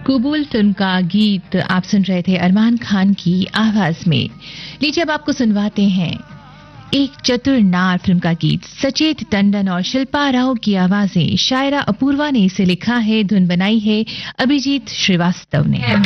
कबूल फिल्म का गीत आप सुन रहे थे अरमान खान की आवाज में। लीजिए अब आपको सुनवाते हैं एक चतुर नार फिल्म का गीत। सचेत टंडन और शिल्पा राव की आवाजें, शायरा अपूर्वा ने इसे लिखा है, धुन बनाई है अभिजीत श्रीवास्तव ने।